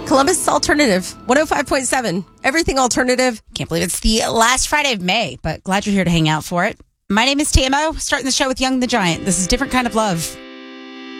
Columbus Alternative, 105.7. Everything alternative. Can't believe it's the last Friday of May, but glad you're here to hang out for it. My name is TMO, starting the show with Young the Giant. This is Different Kind of Love.